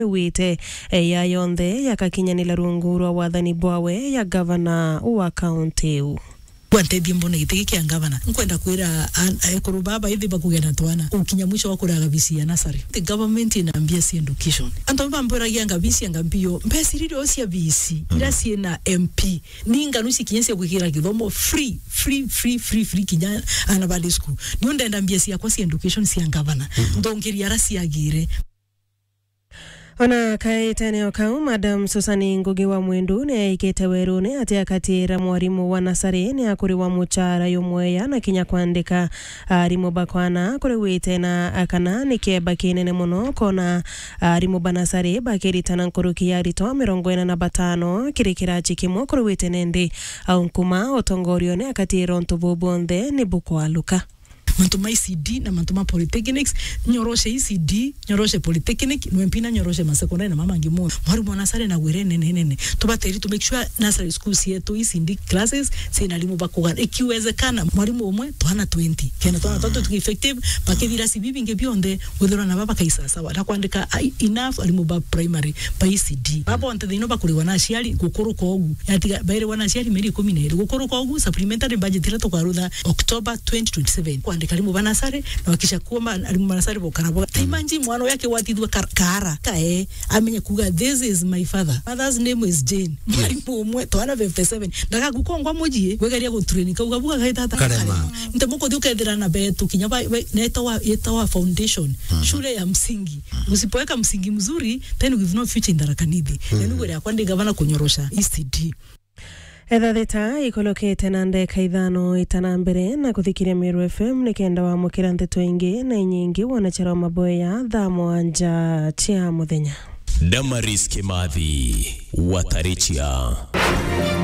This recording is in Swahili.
wite ya yonde yakakinyanira rungu rwa wathani bwawe ya governor wa county Wantethi mbona gitege kia ngavana nkwenda kwira ekuru baba ithi bakugena twana ukinya mwisho wakuraga bisi ya nasari the government inaambia si education anto bambora yanga bisi yanga mbio mbesiriro osia bisi ndasi na MP ninga nusi kinyense kwikira githomo free kinya anabali school nionda ndambia si yakwa si education si ngavana ndongeria rasi agire. Ona kaitene kau Madam Susani Ngugi wa Mwendu ne ikete werune ati akatira mwarimu wa nasare ne akuri wa muchara yomweya na kinya kwandika rimo bakwana kuri wite na akana nikeba kinene muno kona rimo banasare bakiritana nkuruki ya rito 45 kirikira chikimo kuri wite nende au nkuma otongorio ne akatira ontubu bonde ni bukwaluka mantuma ICD na mantuma polytechnics nyoroshe ICD nyoroshe polytechnic nwempina nyoroshe masekondari na mama ngimo mwarimu nasare na were nene tubateri to make sure nasari schools yetu ICD classes sina limu bakuga ikiwezekana mwarimu omwe twana 20 kena twana tatu tuki effective bakevira sibibi ngebionde wethora na baba kaisa sawa na kuandika enough alimu ba primary ba ICD baba onte dino bakuri wana shiali gukuru kogu yatiga baire wana shiali meri 12 gukuru kogu supplementary budget irato kwa rudha October 2027 kalimu banasare na wakisha kuomba alimu banasare bokarabo taimanji mwana yake watidwa kara kae amenye kuga this is my father's name is Jane mwalimu mwe twana 57 ndaka gukongwa mojie wegaria go training ka ugabuga gaitata karema ntemoko dukethera na betu kinyaba netawa foundation shule ya msingi usipoweka msingi mzuri then we have no future in Tharaka-Nithi yani wale akwande gavana kunyorosha ECD. Theta ikolokete na ndeka ithano itanambere na kuthikiria Meru FM nikenda wa mukira nteto ingi na nyingi wanachara maboya thamo anja chia muthenya. Damaris Kimathi Watarichia.